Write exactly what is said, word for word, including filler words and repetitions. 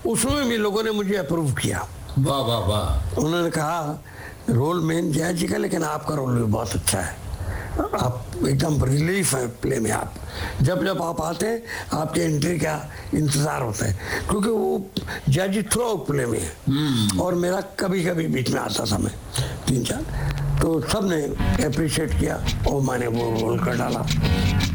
उसमें भी लोगों ने मुझे अप्रूव किया। वाह वाह वाह। उन्होंने कहा रोल मेन जया जी का, लेकिन आपका रोल भी बहुत अच्छा है, आप एकदम रिलीफ है प्ले में। आप जब जब आप आते हैं आपके एंट्री का इंतजार होता है, क्योंकि वो जया जी थ्रू आउट प्ले में है और मेरा कभी कभी बीच में आता था मैं तीन चार, तो सब ने अप्रिशिएट किया और मैंने वो रोल कर डाला।